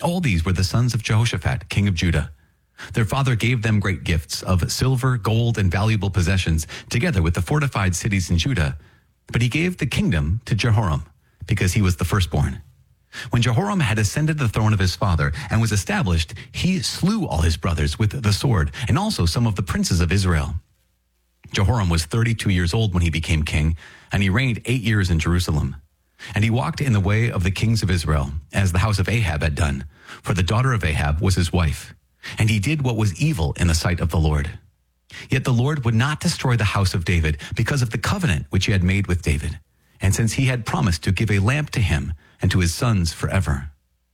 All these were the sons of Jehoshaphat, king of Judah. Their father gave them great gifts of silver, gold, and valuable possessions, together with the fortified cities in Judah. But he gave the kingdom to Jehoram, because he was the firstborn. When Jehoram had ascended the throne of his father and was established, he slew all his brothers with the sword, and also some of the princes of Israel. Jehoram was 32 years old when he became king, and he reigned 8 years in Jerusalem. And he walked in the way of the kings of Israel, as the house of Ahab had done, for the daughter of Ahab was his wife. And he did what was evil in the sight of the Lord. Yet the Lord would not destroy the house of David because of the covenant which he had made with David, and since he had promised to give a lamp to him and to his sons forever.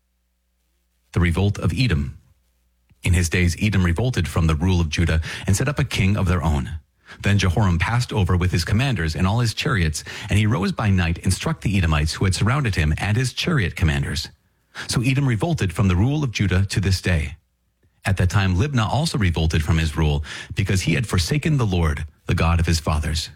The revolt of Edom. In his days, Edom revolted from the rule of Judah and set up a king of their own. Then Jehoram passed over with his commanders and all his chariots, and he rose by night and struck the Edomites who had surrounded him and his chariot commanders. So Edom revolted from the rule of Judah to this day. At that time, Libnah also revolted from his rule, because he had forsaken the Lord, the God of his fathers.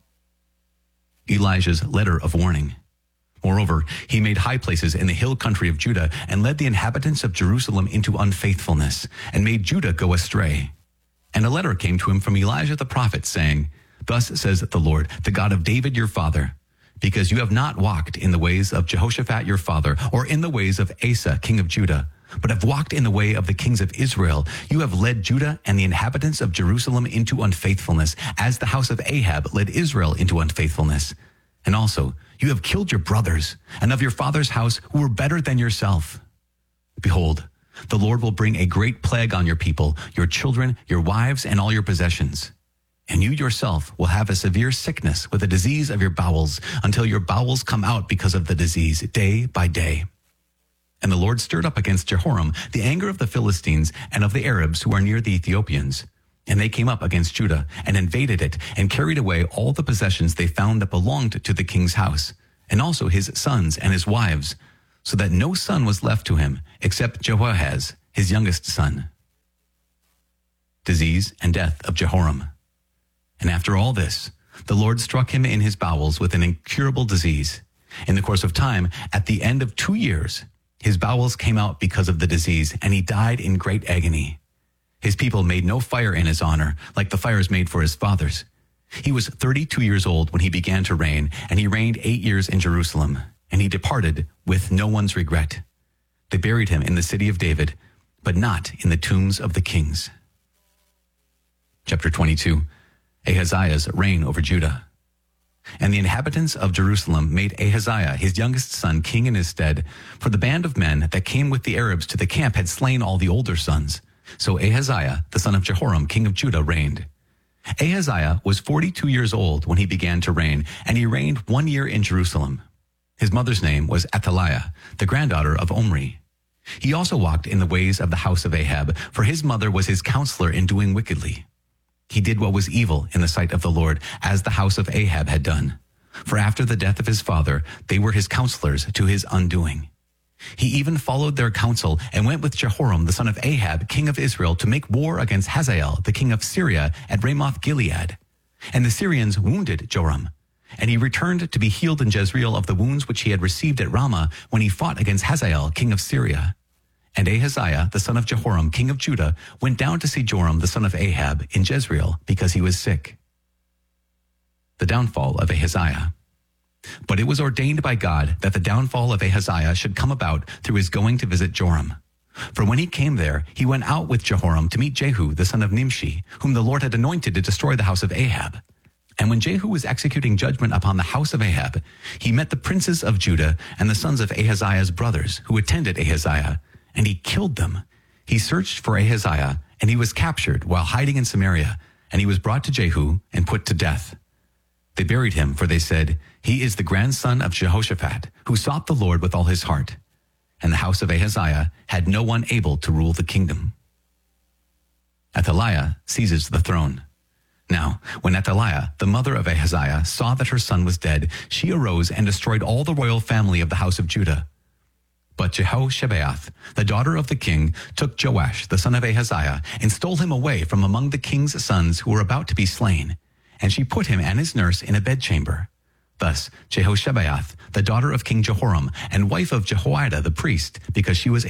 Elijah's letter of warning. Moreover, he made high places in the hill country of Judah and led the inhabitants of Jerusalem into unfaithfulness and made Judah go astray. And a letter came to him from Elijah the prophet, saying, Thus says the Lord, the God of David your father, because you have not walked in the ways of Jehoshaphat your father, or in the ways of Asa king of Judah, but have walked in the way of the kings of Israel. You have led Judah and the inhabitants of Jerusalem into unfaithfulness, as the house of Ahab led Israel into unfaithfulness. And also, you have killed your brothers, and of your father's house who were better than yourself. Behold, the Lord will bring a great plague on your people, your children, your wives, and all your possessions. And you yourself will have a severe sickness with a disease of your bowels, until your bowels come out because of the disease, day by day. And the Lord stirred up against Jehoram the anger of the Philistines and of the Arabs who are near the Ethiopians. And they came up against Judah and invaded it and carried away all the possessions they found that belonged to the king's house, and also his sons and his wives, so that no son was left to him except Jehoahaz, his youngest son. Disease and death of Jehoram. And after all this, the Lord struck him in his bowels with an incurable disease. In the course of time, at the end of 2 years, his bowels came out because of the disease, and he died in great agony. His people made no fire in his honor, like the fires made for his fathers. He was 32 years old when he began to reign, and he reigned 8 years in Jerusalem, and he departed with no one's regret. They buried him in the city of David, but not in the tombs of the kings. Chapter 22. Ahaziah's reign over Judah. And the inhabitants of Jerusalem made Ahaziah, his youngest son, king in his stead, for the band of men that came with the Arabs to the camp had slain all the older sons. So Ahaziah, the son of Jehoram, king of Judah, reigned. Ahaziah was 42 years old when he began to reign, and he reigned 1 year in Jerusalem. His mother's name was Athaliah, the granddaughter of Omri. He also walked in the ways of the house of Ahab, for his mother was his counselor in doing wickedly. He did what was evil in the sight of the Lord, as the house of Ahab had done. For after the death of his father, they were his counselors to his undoing. He even followed their counsel and went with Jehoram, the son of Ahab, king of Israel, to make war against Hazael, the king of Syria, at Ramoth Gilead. And the Syrians wounded Joram. And he returned to be healed in Jezreel of the wounds which he had received at Ramah when he fought against Hazael, king of Syria. And Ahaziah, the son of Jehoram, king of Judah, went down to see Joram, the son of Ahab, in Jezreel, because he was sick. The downfall of Ahaziah. But it was ordained by God that the downfall of Ahaziah should come about through his going to visit Joram. For when he came there, he went out with Jehoram to meet Jehu, the son of Nimshi, whom the Lord had anointed to destroy the house of Ahab. And when Jehu was executing judgment upon the house of Ahab, he met the princes of Judah and the sons of Ahaziah's brothers, who attended Ahaziah, and he killed them. He searched for Ahaziah, and he was captured while hiding in Samaria, and he was brought to Jehu and put to death. They buried him, for they said, He is the grandson of Jehoshaphat, who sought the Lord with all his heart. And the house of Ahaziah had no one able to rule the kingdom. Athaliah seizes the throne. Now, when Athaliah, the mother of Ahaziah, saw that her son was dead, she arose and destroyed all the royal family of the house of Judah. But Jehoshabeath, the daughter of the king, took Joash, the son of Ahaziah, and stole him away from among the king's sons who were about to be slain. And she put him and his nurse in a bedchamber. Thus Jehoshabeath, the daughter of King Jehoram, and wife of Jehoiada the priest, because she was